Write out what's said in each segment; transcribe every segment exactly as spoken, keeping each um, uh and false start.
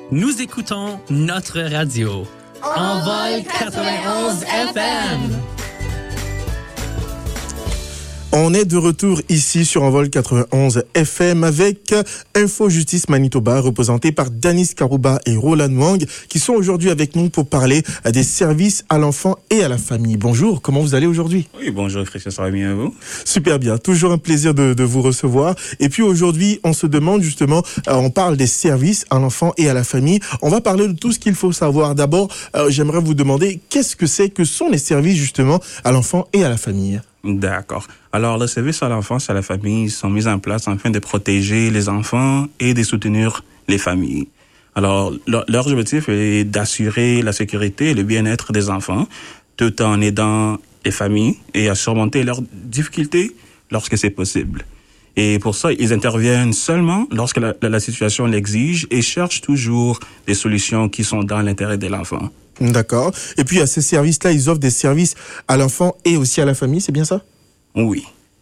Nous écoutons notre radio. Envol quatre-vingt-onze F M. On est de retour ici sur Envol quatre-vingt-onze F M avec Info Justice Manitoba, représenté par Danis Karouba et Roland Wang, qui sont aujourd'hui avec nous pour parler des services à l'enfant et à la famille. Bonjour, comment vous allez aujourd'hui? Oui, bonjour Christian, ça va bien vous? Super bien, toujours un plaisir de, de vous recevoir. Et puis aujourd'hui, on se demande justement, euh, on parle des services à l'enfant et à la famille. On va parler de tout ce qu'il faut savoir. D'abord, euh, j'aimerais vous demander qu'est-ce que c'est, que sont les services justement à l'enfant et à la famille? D'accord. Alors, les services à l'enfance et à la famille sont mis en place afin de protéger les enfants et de soutenir les familles. Alors, leur, leur objectif est d'assurer la sécurité et le bien-être des enfants, tout en aidant les familles et à surmonter leurs difficultés lorsque c'est possible. Et pour ça, ils interviennent seulement lorsque la, la situation l'exige et cherchent toujours des solutions qui sont dans l'intérêt de l'enfant. D'accord. Et puis, à ces services-là, ils offrent des services à l'enfant et aussi à la famille, c'est bien ça? Oui.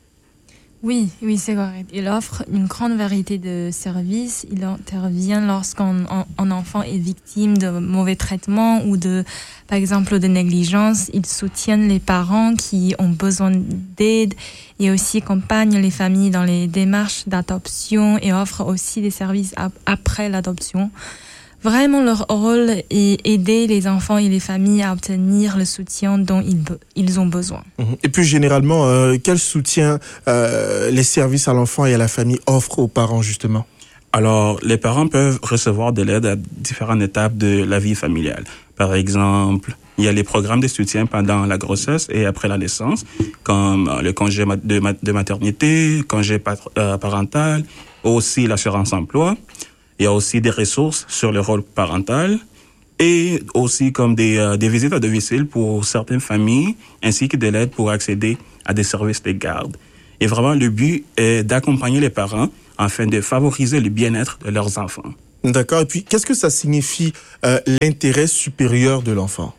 Oui, oui, c'est correct. Il offre une grande variété de services. Il intervient lorsqu'un un enfant est victime de mauvais traitements ou de, par exemple, de négligence. Il soutient les parents qui ont besoin d'aide et aussi accompagne les familles dans les démarches d'adoption et offre aussi des services ap- après l'adoption. Vraiment, leur rôle est aider les enfants et les familles à obtenir le soutien dont ils, be- ils ont besoin. Et puis, généralement, euh, quel soutien euh, les services à l'enfant et à la famille offrent aux parents, justement? Alors, les parents peuvent recevoir de l'aide à différentes étapes de la vie familiale. Par exemple, il y a les programmes de soutien pendant la grossesse et après la naissance, comme le congé de, de maternité, congé pat- euh, parental, aussi l'assurance emploi. Il y a aussi des ressources sur le rôle parental et aussi comme des, euh, des visites à domicile pour certaines familles, ainsi que de l'aide pour accéder à des services de garde. Et vraiment, le but est d'accompagner les parents afin de favoriser le bien-être de leurs enfants. D'accord. Et puis, qu'est-ce que ça signifie euh, l'intérêt supérieur de l'enfant?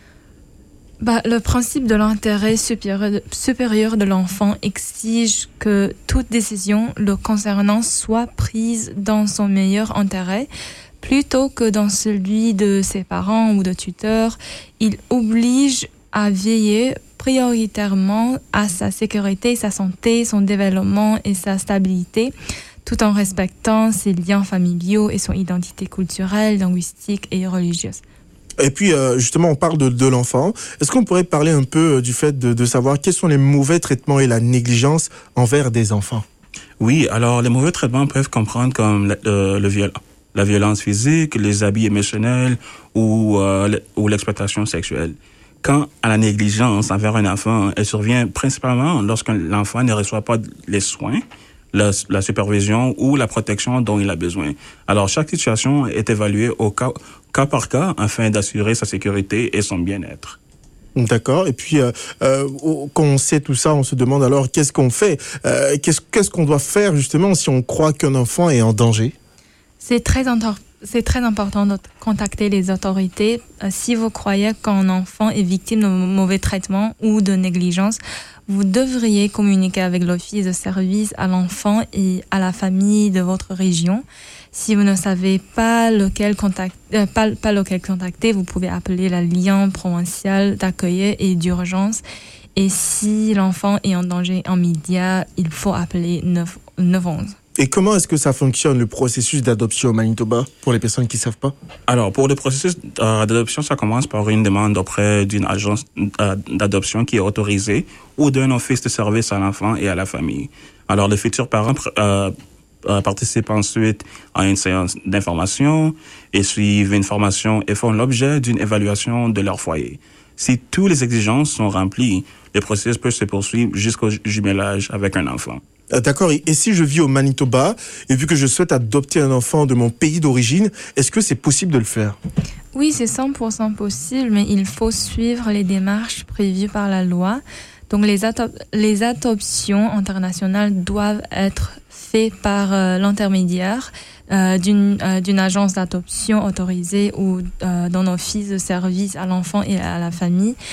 Bah, le principe de l'intérêt supérieur de, supérieur de l'enfant exige que toute décision le concernant soit prise dans son meilleur intérêt plutôt que dans celui de ses parents ou de tuteurs. Il oblige à veiller prioritairement à sa sécurité, sa santé, son développement et sa stabilité, tout en respectant ses liens familiaux et son identité culturelle, linguistique et religieuse. Et puis, euh, justement, on parle de, de l'enfant. Est-ce qu'on pourrait parler un peu du fait de, de savoir quels sont les mauvais traitements et la négligence envers des enfants? Oui, alors les mauvais traitements peuvent comprendre comme le, le, le viol, la violence physique, les abus émotionnels ou, euh, le, ou l'exploitation sexuelle. Quant à la négligence envers un enfant, elle survient principalement lorsque l'enfant ne reçoit pas les soins, La, la supervision ou la protection dont il a besoin. Alors, chaque situation est évaluée au cas, cas par cas afin d'assurer sa sécurité et son bien-être. D'accord. Et puis, euh, euh, quand on sait tout ça, on se demande alors qu'est-ce qu'on fait? euh, qu'est-ce, qu'est-ce qu'on doit faire justement si on croit qu'un enfant est en danger? C'est très important. C'est très important de contacter les autorités. Euh, si vous croyez qu'un enfant est victime de mauvais traitements ou de négligence, vous devriez communiquer avec l'Office de service à l'enfant et à la famille de votre région. Si vous ne savez pas lequel, contact, euh, pas, pas lequel contacter, vous pouvez appeler la ligne provinciale d'accueil et d'urgence. Et si l'enfant est en danger immédiat, il faut appeler neuf onze. Et comment est-ce que ça fonctionne, le processus d'adoption au Manitoba, pour les personnes qui ne savent pas? Alors, pour le processus euh, d'adoption, ça commence par une demande auprès d'une agence euh, d'adoption qui est autorisée ou d'un office de service à l'enfant et à la famille. Alors, les futurs parents euh, euh, participent ensuite à une séance d'information et suivent une formation et font l'objet d'une évaluation de leur foyer. Si toutes les exigences sont remplies, le processus peut se poursuivre jusqu'au jumelage avec un enfant. D'accord. Et si je vis au Manitoba et vu que je souhaite adopter un enfant de mon pays d'origine, est-ce que c'est possible de le faire? Oui, c'est cent pour cent possible, mais il faut suivre les démarches prévues par la loi. Donc, les, adop- les adoptions internationales doivent être faites par euh, l'intermédiaire euh, d'une, euh, d'une agence d'adoption autorisée ou euh, d'un office de service à l'enfant et à la famille.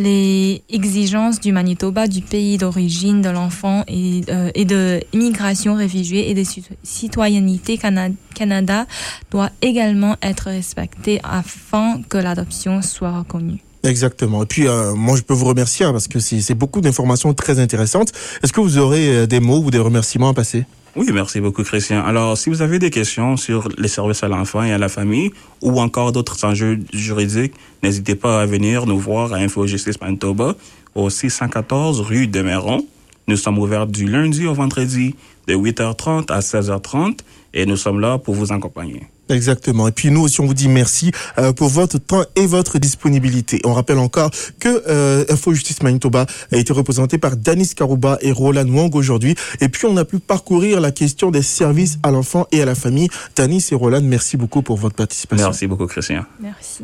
les exigences du Manitoba, du pays d'origine de l'enfant et, euh, et de immigration réfugiée et de citoyenneté cana- Canada doit également être respectées afin que l'adoption soit reconnue. Exactement. Et puis, euh, moi, je peux vous remercier hein, parce que c'est, c'est beaucoup d'informations très intéressantes. Est-ce que vous aurez euh, des mots ou des remerciements à passer? Oui, merci beaucoup, Christian. Alors, si vous avez des questions sur les services à l'enfant et à la famille ou encore d'autres enjeux juridiques, n'hésitez pas à venir nous voir à Info Justice Manitoba au six cent quatorze rue de Méron. Nous sommes ouverts du lundi au vendredi de huit heures trente à seize heures trente et nous sommes là pour vous accompagner. Exactement. Et puis nous aussi, on vous dit merci euh, pour votre temps et votre disponibilité. On rappelle encore que euh, Info Justice Manitoba a été représenté par Danis Karouba et Roland Wong aujourd'hui. Et puis on a pu parcourir la question des services à l'enfant et à la famille. Danis et Roland, merci beaucoup pour votre participation. Merci beaucoup, Christian. Merci.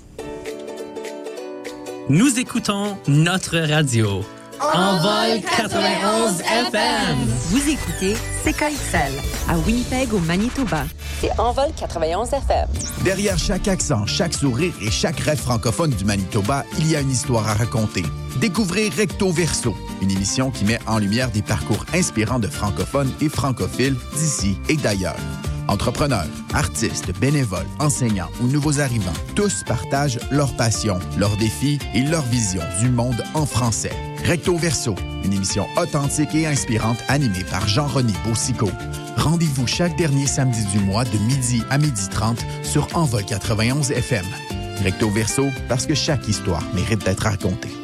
Nous écoutons notre radio. Envol quatre-vingt-onze F M. Vous écoutez C K X L à Winnipeg au Manitoba. C'est Envol quatre-vingt-onze F M. Derrière chaque accent, chaque sourire et chaque rêve francophone du Manitoba, il y a une histoire à raconter. Découvrez Recto Verso, une émission qui met en lumière des parcours inspirants de francophones et francophiles d'ici et d'ailleurs. Entrepreneurs, artistes, bénévoles, enseignants ou nouveaux arrivants, tous partagent leur passion, leurs défis et leur vision du monde en français. Recto Verso, une émission authentique et inspirante animée par Jean-René Boussicault. Rendez-vous chaque dernier samedi du mois de midi à midi trente sur Envol quatre-vingt-onze F M. Recto Verso, parce que chaque histoire mérite d'être racontée.